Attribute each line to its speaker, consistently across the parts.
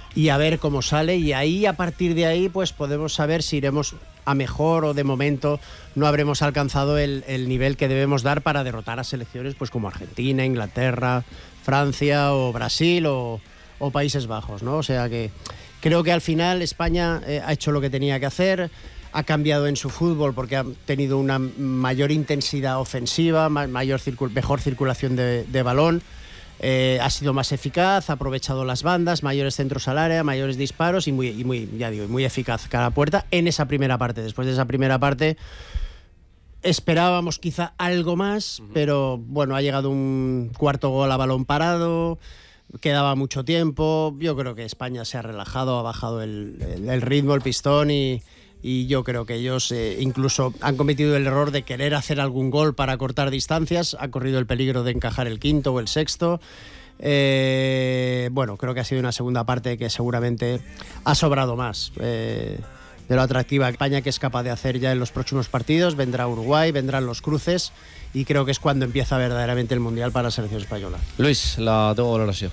Speaker 1: y a ver cómo sale, y ahí, a partir de ahí, pues podemos saber si iremos a mejor o de momento no habremos alcanzado el nivel que debemos dar para derrotar a selecciones pues como Argentina, Inglaterra, Francia o Brasil o Países Bajos, ¿no? O sea que creo que al final España ha hecho lo que tenía que hacer, ha cambiado en su fútbol porque ha tenido una mayor intensidad ofensiva, mejor circulación de balón. Ha sido más eficaz, ha aprovechado las bandas, mayores centros al área, mayores disparos y muy eficaz cada puerta en esa primera parte. Después de esa primera parte esperábamos quizá algo más, pero bueno, ha llegado un cuarto gol a balón parado, quedaba mucho tiempo. Yo creo que España se ha relajado, ha bajado el ritmo, el pistón y yo creo que ellos incluso han cometido el error de querer hacer algún gol para cortar distancias, ha corrido el peligro de encajar el quinto o el sexto. Bueno, creo que ha sido una segunda parte que seguramente ha sobrado más de lo atractiva España, que es capaz de hacer ya en los próximos partidos. Vendrá Uruguay, vendrán los cruces y creo que es cuando empieza verdaderamente el Mundial para la selección española.
Speaker 2: Luis, la teva valoració.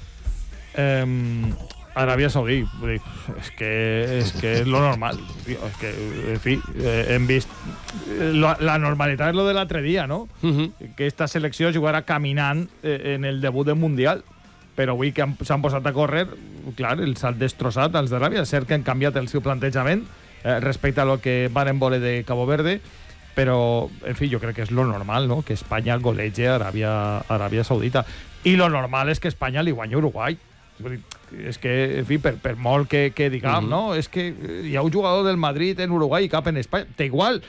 Speaker 3: Arabia Saudí, és que és lo normal, tío. És que, en fi, hem vist la normalitat és lo de l'altre dia, no? Que esta selecció jugarà caminant en el debut del Mundial, però avui que s'han posat a córrer, clar, els han destrossat els d'Aràbia. És cert que han canviat el seu plantejament respecte a lo que van voler de Cabo Verde, però, en fi, jo crec que és lo normal, no? Que Espanya golege a Aràbia Saudita. I lo normal és que Espanya li guanyi a Uruguai. És que, en fi, per molt que diguem, no? És que hi ha un jugador del Madrid en Uruguai i cap en Espanya. Té igual,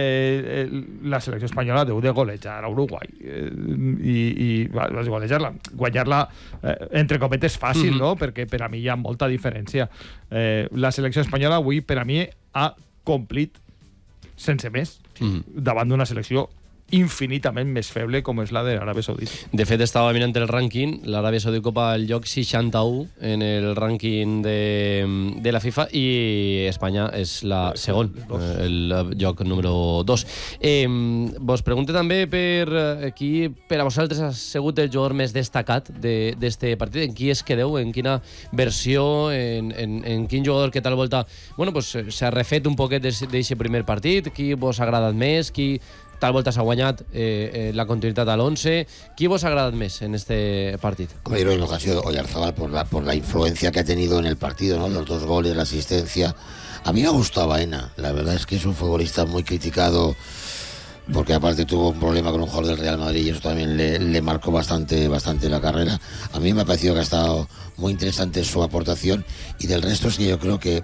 Speaker 3: la selecció espanyola deu de golejar a Uruguai i golejar-la, guanyar-la entre cometes fàcil, no? Perquè per a mi hi ha molta diferència. La selecció espanyola avui per a mi ha complit sense més davant d'una selecció infinitament més feble com és la de l'Aràbia Saudita.
Speaker 2: De fet, estava mirant el rànquing. L'Aràbia Saudita ocupa el lloc 61 en el rànquing de la FIFA i Espanya és la segon, el lloc número 2. Vos pregunto també per qui per a vosaltres ha sigut el jugador més destacat d'este partit. En qui es quedeu? En quina versió? En quin jugador que tal volta s'ha refet un poquet d'aquest primer partit? Qui vos ha agradat més? Qui tal volta s'ha guanyat la continuïtat a l'11. Qui vos ha agradat més en este partit?
Speaker 4: Yo creo que ha sido Oyarzábal por la influencia que ha tenido en el partido, ¿no? Los 2 goles, la asistencia. A mí me ha gustado Baena. La verdad es que es un futbolista muy criticado porque aparte tuvo un problema con un jugador del Real Madrid y eso también le marcó bastante la carrera. A mí me ha parecido que ha estado muy interesante su aportación y del resto es que yo creo que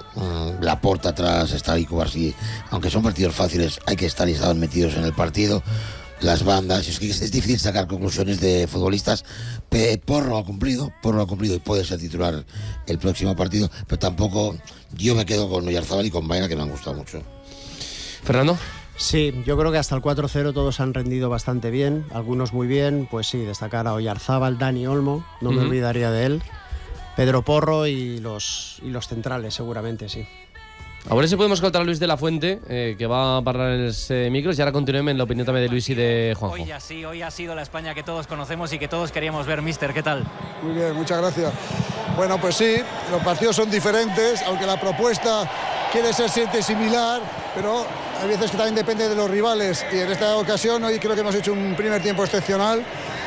Speaker 4: la porta atrás, está ahí Cubarsí, aunque son partidos fáciles, hay que estar y estar metidos en el partido. Las bandas, es que es difícil sacar conclusiones de futbolistas. Porro lo ha cumplido y puede ser titular el próximo partido, pero tampoco yo me quedo con Oyarzábal y con Baena, que me han gustado mucho.
Speaker 2: Fernando.
Speaker 1: Sí, yo creo que hasta el 4-0 todos han rendido bastante bien, algunos muy bien. Pues sí, destacar a Oyarzábal, Dani Olmo, no me olvidaría de él, Pedro Porro y los centrales, seguramente, sí.
Speaker 2: A veure si podem escoltar a Luis de la Fuente, que va a parlar en els micros, y ahora continuem en la opinión también de Luis y de Juanjo.
Speaker 5: Hoy ha sido la España que todos conocemos y que todos queríamos ver, mister. ¿Qué tal?
Speaker 6: Muy bien, muchas gracias. Bueno, pues sí, los partidos son diferentes, aunque la propuesta quiere ser siempre similar, pero hay veces que también depende de los rivales. Y en esta ocasión hoy creo que hemos hecho un primer tiempo excepcional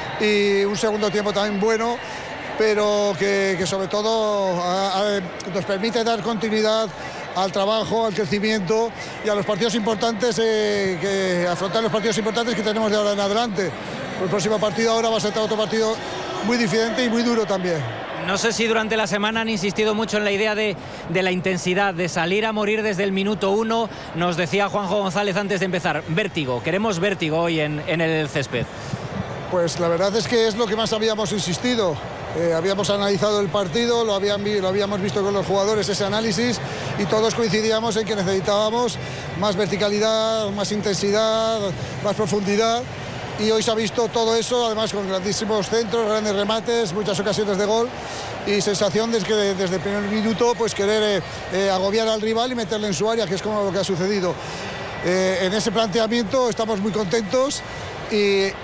Speaker 6: y un segundo tiempo también bueno, pero que sobre todo nos permite dar continuidad al trabajo, al crecimiento y a los partidos importantes, que afrontar los partidos importantes que tenemos de ahora en adelante. El próximo partido ahora va a ser otro partido muy diferente y muy duro también.
Speaker 5: No sé si durante la semana han insistido mucho en la idea de la intensidad, de salir a morir desde el minuto 1. Nos decía Juanjo González antes de empezar, vértigo, queremos vértigo hoy en el césped.
Speaker 6: Pues la verdad es que es lo que más habíamos insistido. Habíamos analizado el partido, lo habíamos visto con los jugadores, ese análisis, y todos coincidíamos en que necesitábamos más verticalidad, más intensidad, más profundidad. Y hoy se ha visto todo eso, además con grandísimos centros, grandes remates, muchas ocasiones de gol y sensación de que desde el primer minuto pues querer agobiar al rival y meterle en su área, que es como lo que ha sucedido. En ese planteamiento estamos muy contentos y